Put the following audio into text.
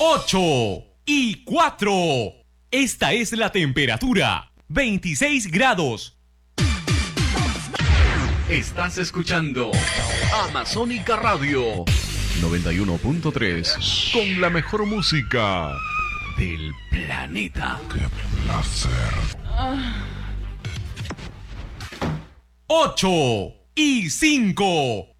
8:04. Esta es la temperatura. 26 grados. Estás escuchando Amazónica Radio 91.3 con la mejor música del planeta. ¡Qué placer! 8:05.